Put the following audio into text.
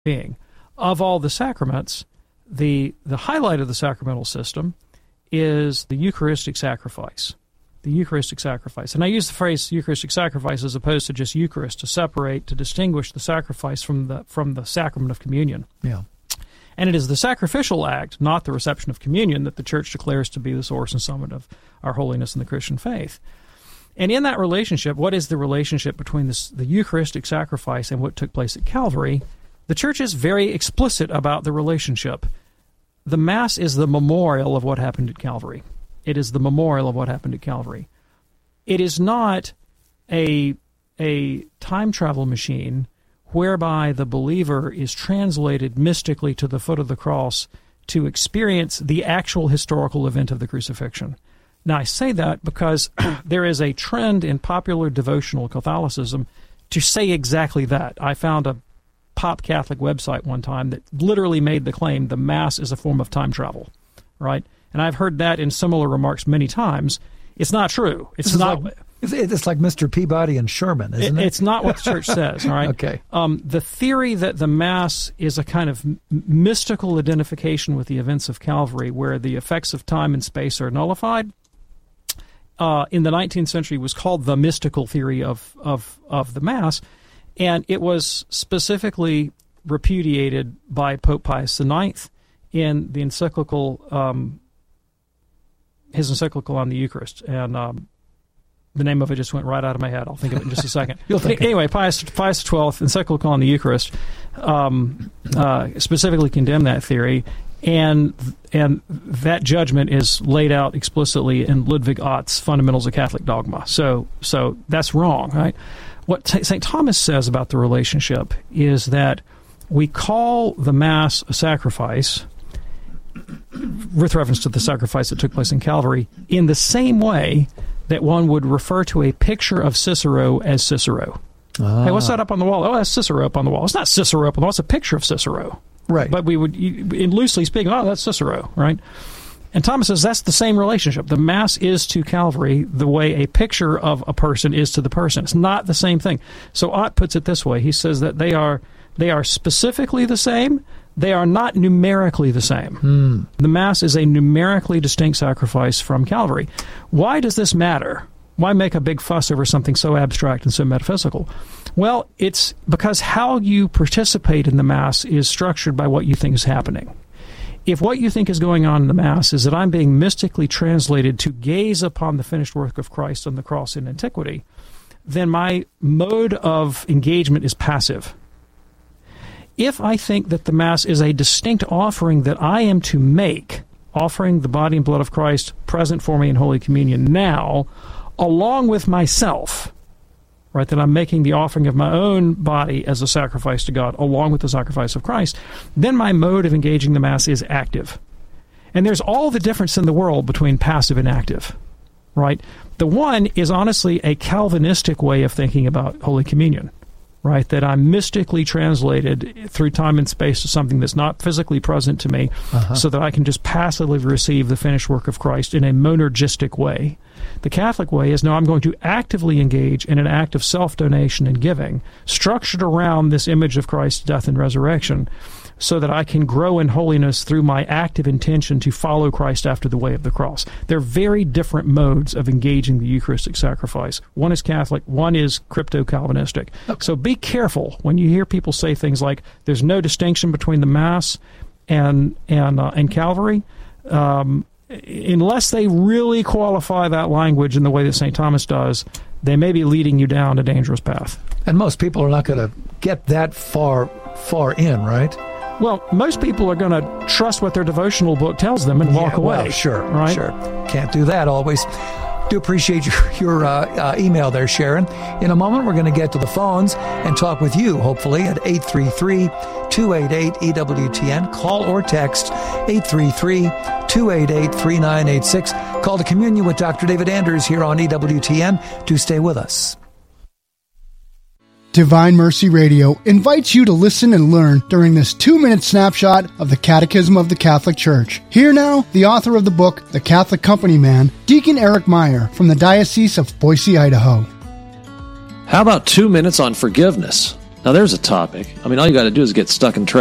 being. Of all the sacraments, the highlight of the sacramental system is the Eucharistic sacrifice. The Eucharistic sacrifice. And I use the phrase Eucharistic sacrifice as opposed to just Eucharist to distinguish the sacrifice from the sacrament of communion. Yeah. And it is the sacrificial act, not the reception of communion, that the Church declares to be the source and summit of our holiness in the Christian faith. And in that relationship, what is the relationship between the Eucharistic sacrifice and what took place at Calvary? The Church is very explicit about the relationship. The Mass is the memorial of what happened at Calvary. It is the memorial of what happened at Calvary. It is not a time travel machine whereby the believer is translated mystically to the foot of the cross to experience the actual historical event of the crucifixion. Now, I say that because there is a trend in popular devotional Catholicism to say exactly that. I found a pop Catholic website one time that literally made the claim the Mass is a form of time travel, right? And I've heard that in similar remarks many times. It's not true. It's not. It's like Mr. Peabody and Sherman, isn't it? It's not what the Church says, all right? Okay. The theory that the Mass is a kind of mystical identification with the events of Calvary where the effects of time and space are nullified, in the 19th century was called the mystical theory of the Mass, and it was specifically repudiated by Pope Pius IX in the encyclical, his encyclical on the Eucharist, and the name of it just went right out of my head. I'll think of it in just a second. Anyway, Pius XII, encyclical on the Eucharist, specifically condemned that theory, and that judgment is laid out explicitly in Ludwig Ott's Fundamentals of Catholic Dogma. So that's wrong, right? What St. Thomas says about the relationship is that we call the Mass a sacrifice, with reference to the sacrifice that took place in Calvary, in the same way that one would refer to a picture of Cicero as Cicero. Hey, what's that up on the wall? Oh, that's Cicero up on the wall. It's not Cicero up on the wall. It's a picture of Cicero. Right. But we would, in loosely speaking, oh, that's Cicero, right? And Thomas says that's the same relationship. The Mass is to Calvary the way a picture of a person is to the person. It's not the same thing. So Ott puts it this way. He says that they are specifically the same. They are not numerically the same. The Mass is a numerically distinct sacrifice from Calvary. Why does this matter? Why make a big fuss over something so abstract and so metaphysical? Well, it's because how you participate in the Mass is structured by what you think is happening. If what you think is going on in the Mass is that I'm being mystically translated to gaze upon the finished work of Christ on the cross in antiquity, then my mode of engagement is passive. If I think that the Mass is a distinct offering that I am to make, offering the body and blood of Christ present for me in Holy Communion now, along with myself, right, that I'm making the offering of my own body as a sacrifice to God, along with the sacrifice of Christ, then my mode of engaging the Mass is active. And there's all the difference in the world between passive and active, right? The one is honestly a Calvinistic way of thinking about Holy Communion, right, that I'm mystically translated through time and space to something that's not physically present to me, so that I can just passively receive the finished work of Christ in a monergistic way. The Catholic way is, no, I'm going to actively engage in an act of self-donation and giving, structured around this image of Christ's death and resurrection, so that I can grow in holiness through my active intention to follow Christ after the way of the cross. They're very different modes of engaging the Eucharistic sacrifice. One is Catholic, one is crypto-Calvinistic. Okay. So be careful when you hear people say things like, there's no distinction between the Mass and Calvary. Unless they really qualify that language in the way that St. Thomas does, they may be leading you down a dangerous path. And most people are not going to get that far in, right? Well, most people are going to trust what their devotional book tells them and walk away. Well, sure, right? Sure. Can't do that always. Do appreciate your email there, Sharon. In a moment, we're going to get to the phones and talk with you, hopefully, at 833-288-EWTN. Call or text 833-288-3986. Call to Communion with Dr. David Anders here on EWTN. Do stay with us. Divine Mercy Radio invites you to listen and learn during this 2-minute snapshot of the Catechism of the Catholic Church. Here now, the author of the book, The Catholic Company Man, Deacon Eric Meyer from the Diocese of Boise, Idaho. How about 2 minutes on forgiveness? Now there's a topic. I mean, all you got to do is get stuck in traffic.